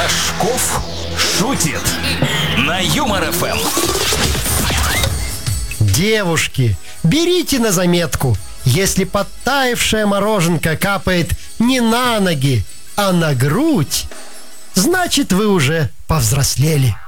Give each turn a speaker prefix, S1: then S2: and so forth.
S1: Рожков шутит на Юмор ФМ.
S2: Девушки, берите на заметку: если подтаявшая мороженка капает не на ноги, а на грудь, значит, вы уже повзрослели.